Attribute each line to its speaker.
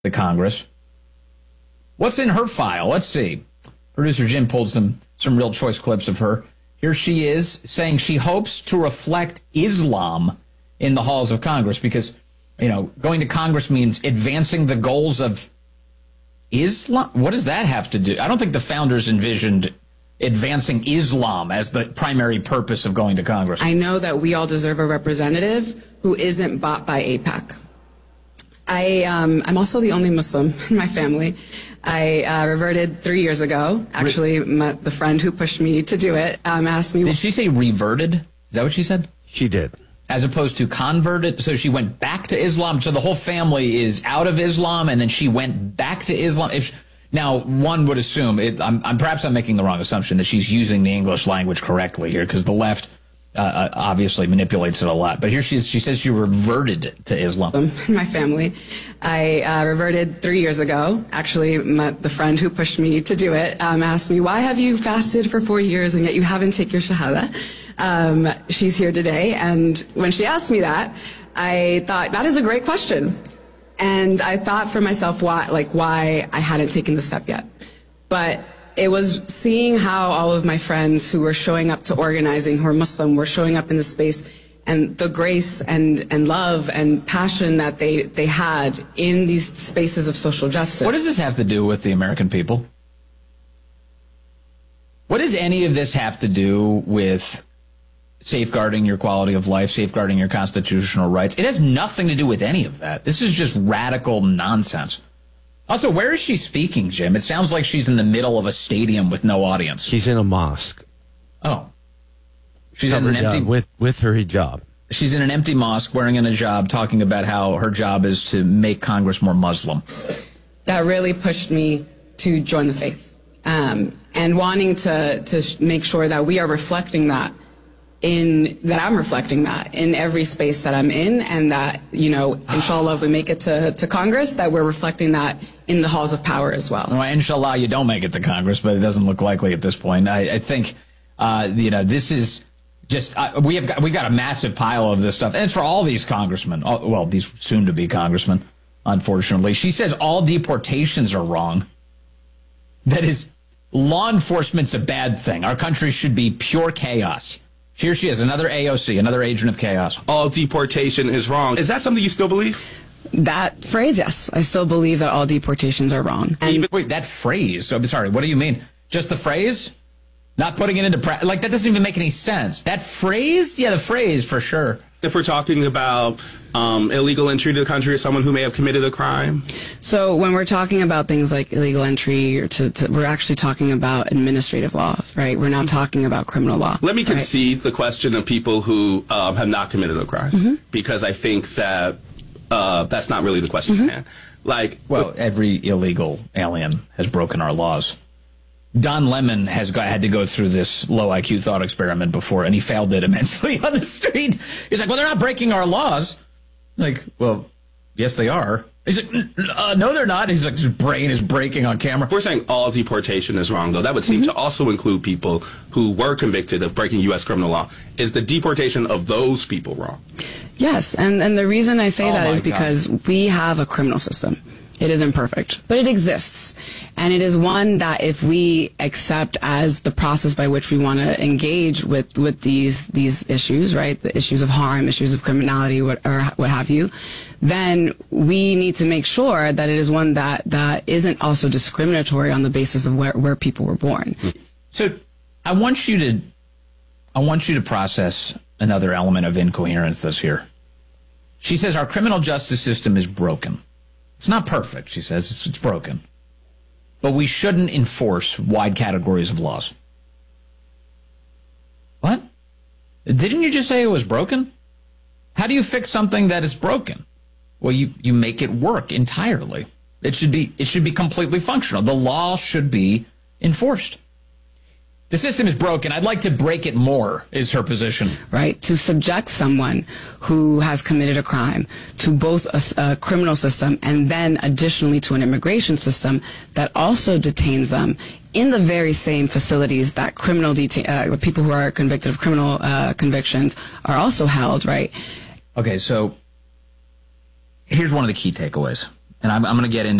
Speaker 1: the Congress. What's in her file? Let's see. Producer Jim pulled some real choice clips of her. Here she is saying she hopes to reflect Islam in the halls of Congress because, going to Congress means advancing the goals of Islam. What does that have to do? I don't think the founders envisioned advancing Islam as the primary purpose of going to Congress.
Speaker 2: I know that we all deserve a representative who isn't bought by AIPAC. I'm also the only Muslim in my family. I reverted 3 years ago. Actually, the friend who pushed me to do it asked me...
Speaker 1: Did she say reverted? Is that what she said?
Speaker 3: She did. As
Speaker 1: opposed to converted? So she went back to Islam? So the whole family is out of Islam, and then she went back to Islam? Now, one would assume, perhaps I'm making the wrong assumption, that she's using the English language correctly here, because the left obviously manipulates it a lot. But here she says she reverted to Islam.
Speaker 2: In my family. I reverted 3 years ago. Actually, the friend who pushed me to do it asked me, why have you fasted for 4 years and yet you haven't taken your shahada? She's here today. And when she asked me that, I thought, that is a great question. And I thought for myself why I hadn't taken the step yet. But it was seeing how all of my friends who were showing up to organizing, who are Muslim, were showing up in the space, and the grace and love and passion that they had in these spaces of social justice.
Speaker 1: What does this have to do with the American people? What does any of this have to do with safeguarding your quality of life, safeguarding your constitutional rights? It has nothing to do with any of that. This is just radical nonsense. Also, where is she speaking, Jim? It sounds like she's in the middle of a stadium with no audience.
Speaker 3: She's in a mosque.
Speaker 1: Oh. She's in an empty...
Speaker 3: with her hijab.
Speaker 1: She's in an empty mosque wearing a hijab, talking about how her job is to make Congress more Muslim.
Speaker 2: That really pushed me to join the faith. And wanting to make sure that we are reflecting that, I'm reflecting that in every space that I'm in, and that, inshallah, if we make it to Congress, that we're reflecting that in the halls of power as well.
Speaker 1: Well, inshallah, you don't make it to Congress, but it doesn't look likely at this point. I think, this is just, we've got a massive pile of this stuff, and it's for all these congressmen, these soon-to-be congressmen, unfortunately. She says all deportations are wrong. That is, law enforcement's a bad thing. Our country should be pure chaos. Here she is, another AOC, another agent of chaos.
Speaker 4: All deportation is wrong. Is that something you still believe?
Speaker 2: That phrase, yes. I still believe that all deportations are wrong.
Speaker 1: And wait, that phrase? I'm sorry, what do you mean? Just the phrase? Not putting it into practice? Like, that doesn't even make any sense. That phrase? Yeah, the phrase, for sure.
Speaker 4: If we're talking about illegal entry to the country or someone who may have committed a crime?
Speaker 2: So when we're talking about things like illegal entry, we're actually talking about administrative laws, right? We're not talking about criminal law.
Speaker 4: Let me concede the question of people who have not committed a crime, because I think that that's not really the question at hand.
Speaker 1: Every illegal alien has broken our laws. Don Lemon had to go through this low IQ thought experiment before, and he failed it immensely on the street. He's like, well, they're not breaking our laws. Like, well, yes, they are. He's like, no, they're not. He's like, his brain is breaking on camera.
Speaker 4: We're saying all deportation is wrong, though. That would seem to also include people who were convicted of breaking U.S. criminal law. Is the deportation of those people wrong?
Speaker 2: Yes, and the reason I say that is because we have a criminal system. It is imperfect, but it exists. And it is one that if we accept as the process by which we want to engage with these issues, right, the issues of harm, issues of criminality, what have you, then we need to make sure that it is one that isn't also discriminatory on the basis of where people were born.
Speaker 1: So I want you to process another element of incoherence that's here. She says our criminal justice system is broken. It's not perfect, she says. It's broken. But we shouldn't enforce wide categories of laws. What? Didn't you just say it was broken? How do you fix something that is broken? Well, you make it work entirely. It should be completely functional. The law should be enforced. The system is broken. I'd like to break it more, is her position.
Speaker 2: Right. To subject someone who has committed a crime to both a criminal system and then additionally to an immigration system that also detains them in the very same facilities that people who are convicted of criminal convictions are also held, right?
Speaker 1: Okay, so here's one of the key takeaways. and I'm going to get into